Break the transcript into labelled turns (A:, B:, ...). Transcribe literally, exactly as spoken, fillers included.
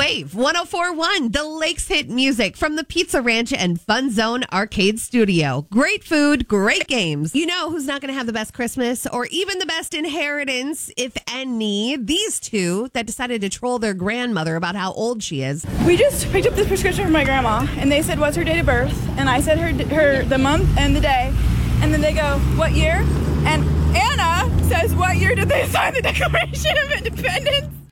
A: Wave one oh four point one, the Lakes hit music from the Pizza Ranch and Fun Zone Arcade Studio. Great food, great games. You know who's not going to have the best Christmas or even the best inheritance, if any? These two that decided to troll their grandmother about how old she is.
B: We just picked up this prescription from my grandma, and they said, what's her date of birth? And I said her, her the month and the day. And then they go, what year? And Anna says, what year did they sign the Declaration of Independence?